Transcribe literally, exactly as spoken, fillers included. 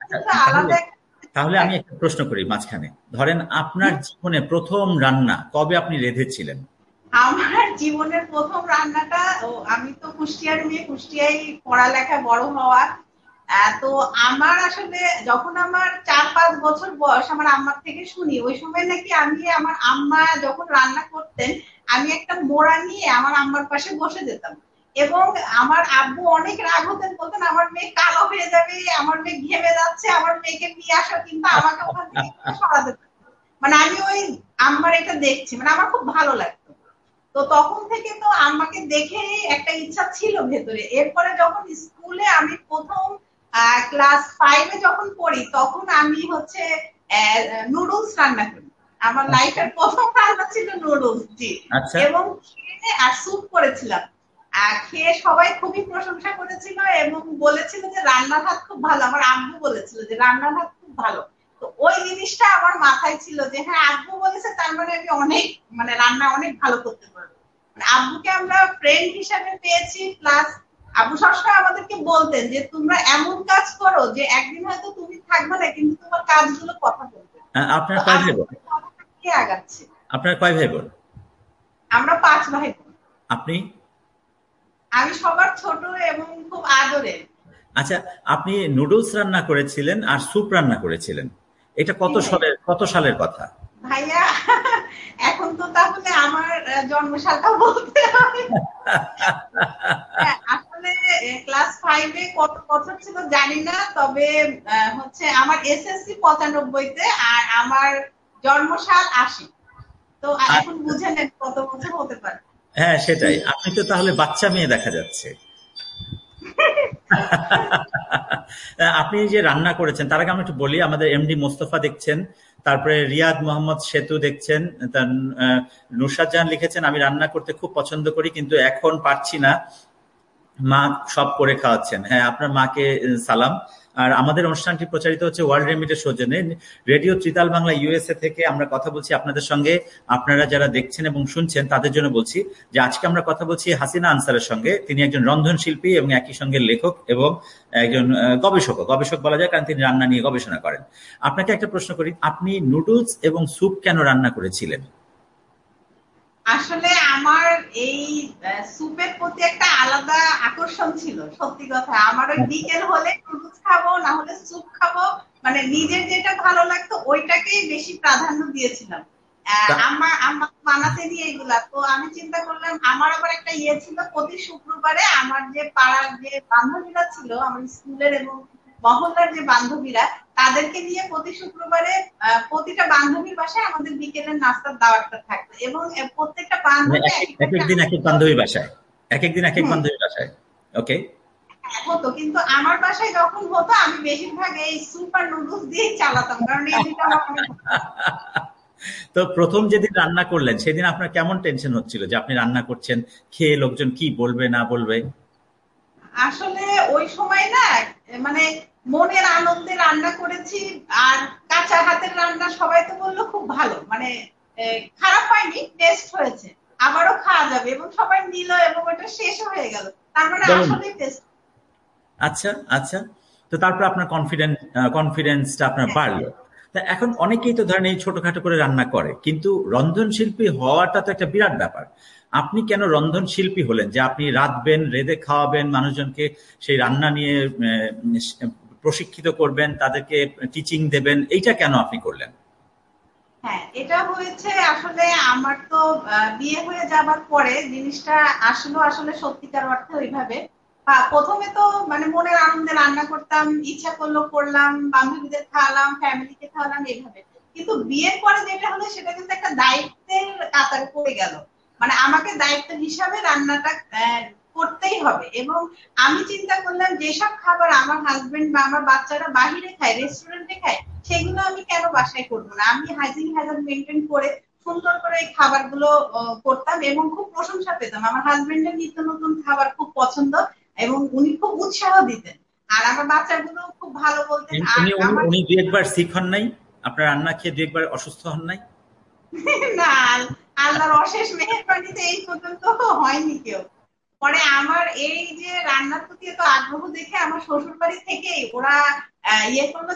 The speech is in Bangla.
কিন্তু তাহলে আলাদা তাহলে একটা। আমি একটা প্রশ্ন করি মাঝখানে। ধরেন আপনার জীবনে প্রথম রান্না কবে আপনি রেঁধেছিলেন? আমার জীবনের প্রথম রান্নাটা, ও আমি তো কুষ্টিয়ার মেয়ে, কুষ্টিয়ায় পড়ালেখা বড় হওয়া। আহ, তো আমার আসলে যখন আমার চার পাঁচ বছর বয়স, আমার আম্মার থেকে শুনি ওই সময় নাকি আমি, আমার আম্মা যখন রান্না করতেন, আমি একটা মোড়া নিয়ে আমার আম্মার পাশে বসে যেতাম। এবং আমার আব্বু অনেক রাগ হতেন, বলতেন আমার মেয়ে কালো হয়ে যাবে, আমার মেয়ে ঘেমে যাচ্ছে, আমার মেয়েকে নিয়ে আসো, কিন্তু আমাকে ওখান থেকে একটু সরাতে। মানে আমি ওই আম্মার এটা দেখছি, মানে আমার খুব ভালো লাগতো। তো তখন থেকে তো আম্মাকে দেখে একটা ইচ্ছা ছিল ভেতরে। এরপরে যখন স্কুলে আমি প্রথম ক্লাস ফাইভে যখন পড়ি, তখন আমি হচ্ছে নুডলস রান্না করি। আমার আচ্ছা, লাইফের প্রথম রান্না ছিল নুডলস, জি। আচ্ছা। এবং খেয়ে আর স্যুপ করেছিলাম। আর খেয়ে সবাই খুবই প্রশংসা করেছিল এবং বলেছিল যে রান্নার হাত খুব ভালো। আমার আব্বু বলেছিল যে রান্নার হাত খুব ভালো। তো ওই জিনিসটা আমার মাথায় ছিল যে হ্যাঁ, আব্বু বলেছে, তার মানে আমি অনেক, মানে রান্না অনেক ভালো করতে পারবো। মানে আব্বুকে আমরা ফ্রেন্ড হিসাবে পেয়েছি, প্লাস আব্বু সবসময় আমাদেরকে বলতেন যে তোমরা এমন কাজ করো যে একদিন হয়তো তুমি থাকবে না, কিন্তু তোমার কাজগুলো কথা বলবে। আ আপনার তো কয় ভাই আব্বু বোন? কথাটা দিয়ে আগাচ্ছে। আপনার কয় ভাই বোন? আমরা পাঁচ ভাই বোন। আপনি? আমি সবার ছোট এবং খুব আদরের। আচ্ছা, আপনি নুডলস রান্না করেছিলেন আর স্যুপ রান্না করেছিলেন। এটা জি কত ভাইয়া। সালের কত সালের কথা? ভাইয়া, এখন তো তাহলে আমার আহ, জন্মসালটা বলতে হয়। হ্যাঁ, আসলে ক্লাস ফাইভে কত বছর ছিল জানি না, তবে আহ, হচ্ছে আমার এসএসসি পঁচানব্বইতে, আর আমার জন্মসাল আশি। তো আ- এখন আচ্ছা। বুঝে নেন কত বছর হতে পারে। হ্যাঁ, সেটাই। আপনি তো তাহলে বাচ্চা মেয়ে দেখা যাচ্ছে। আপনি যে রান্না করেছেন তার আগে আমি একটু বলি, আমাদের এমডি মোস্তফা দেখছেন, তারপরে রিয়াদ মোহাম্মদ সেতু দেখছেন, তার আহ, নুসরাত জাহান লিখেছেন আমি রান্না করতে খুব পছন্দ করি কিন্তু এখন পারছি না, মা সব করে খাওয়াচ্ছেন। হ্যাঁ, আপনার মাকে আহ, সালাম। আর আমাদের অনুষ্ঠানটি প্রচারিত হচ্ছে ওয়ার্ল্ড রেমিটের সৌজন্যে রেডিও ত্রিতাল বাংলা ইউএসএ থেকে আমরা কথা বলছি আপনাদের সঙ্গে। আপনারা যারা দেখছেন এবং শুনছেন তাদের জন্য বলছি যে আজকে আমরা কথা বলছি হাসিনা আনসারের সঙ্গে। তিনি একজন রন্ধনশিল্পী এবং একই সঙ্গে লেখক এবং একজন আহ, গবেষক গবেষক বলা যায়, কারণ তিনি রান্না নিয়ে গবেষণা করেন। আপনাকে একটা প্রশ্ন করি, আপনি নুডলস এবং স্যুপ কেন রান্না করেছিলেন? আসলে আমার এই আহ, স্যুপের প্রতি একটা আলাদা আকর্ষণ ছিল, সত্যি কথা। আমার ওই বিকেল হলে নুডলস খাবো, না হলে স্যুপ খাবো। মানে নিজের যেটা ভালো লাগতো ওইটাকেই বেশি প্রাধান্য দিয়েছিলাম। আহ, তা- আম্মা আম্মা বানাতে দিয়ে এগুলা, তো আমি চিন্তা করলাম আমার আবার একটা ইয়ে ছিল, প্রতি শুক্রবারে আমার যে পাড়ার যে বান্ধবীরা ছিল, আমার স্কুলের এবং মহল্লার যে বান্ধবীরা, তাদেরকে নিয়ে প্রতি শুক্রবারে আহ, প্রতিটা বান্ধবীর বাসায় আমাদের বিকেলের নাস্তার দাওয়াতটা থাকতো। এবং আহ, প্রত্যেকটা মানে বান্ধবী এক এক এক এক একটা এক দিন এক এক রান্না বান্ধবী করতো। বাসায়, এক এক দিন এক এক হুম, বান্ধবী বাসায়। ওকে। হতো, কিন্তু আমার বাসায় যখন হতো আমি বেশিরভাগ এই স্যুপ আর নুডলস দিয়েই চালাতাম, কারণ এই দুটো আমার অনেক ভালো লাগতো। তো প্রথম যেদিন রান্না করলেন সেদিন আপনার কেমন টেনশন হচ্ছিল যে আপনি রান্না করছেন, খেয়ে লোকজন কি বলবে না বলবে? আসলে ওই সময় না, মানে মনের আনন্দে রান্না করেছি। আর কাঁচা হাতের রান্না সবাই তো বললো খুব ভালো, মানে আহ, খারাপ হয়নি, টেস্ট হয়েছে, আবারও খাওয়া যাবে, এবং সবাই নিল এবং ওটা শেষ হয়ে গেল। তার মানে বলেন। আসলেই টেস্ট। আচ্ছা, আচ্ছা। তো তারপর আপনার কনফিডেন্ট কনফিডেন্সটা আপনার বাড়লো। তা এখন অনেকেই তো ধরেন এই ছোটখাটো করে রান্না করে, কিন্তু রন্ধনশিল্পী হওয়াটা তো একটা বিরাট ব্যাপার। আপনি কেন রন্ধনশিল্পী হলেন যে আপনি রাঁধবেন, রেঁধে খাওয়াবেন মানুষজনকে, সেই রান্না নিয়ে আহ, প্রশিক্ষিত করবেন, তাদেরকে টিচিং দেবেন, এইটা কেন আপনি করলেন? হ্যাঁ, এটা হয়েছে আসলে আমার তো আহ, বিয়ে হয়ে যাবার পরে জিনিসটা আসলে আসলে সত্যিকার অর্থে ওইভাবে। আহ, প্রথমে তো মানে মনের আনন্দে রান্না করতাম, ইচ্ছা করলো করলাম, বান্ধবীদের খাওয়ালাম, ফ্যামিলিকে খাওয়ালাম, এইভাবে। কিন্তু বিয়ের পরে যেটা হলো সেটা কিন্তু একটা দায়িত্বের কাতারে পড়ে গেল। মানে আমাকে দায়িত্ব হিসাবে রান্নাটা আহ, করতেই হবে। এবং আমি চিন্তা করলাম যেসব খাবার আমার হাজবেন্ড বা আমার বাচ্চারা বাহিরে খায়, রেস্টুরেন্টে খায়, সেগুলো আমি কেন বাসায় করবো না। আমি হাইজিন হ্যাজার্ড মেনটেন করে সুন্দর করে এই খাবারগুলো আহ, করতাম এবং খুব প্রশংসা পেতাম। আমার হাজবেন্ডের নিত্য নতুন খাবার খুব পছন্দ এবং উনি খুব উৎসাহ দিতেন। আর আমার বাচ্চাগুলো খুব ভালো বলতেন। আর উনি উনি আমার উনি দু একবার সিক হন নাই? আপনার রান্না খেয়ে দু একবার অসুস্থ হন নাই? না, আল্লাহর অশেষ মেহেরবানিতে এই পর্যন্ত হয়নি কেউ। পরে আমার এই যে রান্নার প্রতি এত আগ্রহ দেখে আমার শ্বশুর বাড়ি থেকেই ওরা আহ, ইয়ে করলো